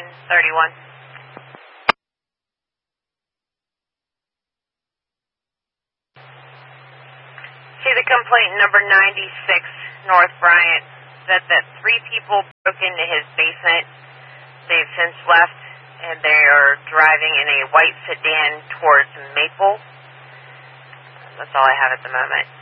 31. See the complaint number 96, North Bryant, said that 3 people broke into his basement. They've since left, and they are driving in a white sedan towards Maple. That's all I have at the moment.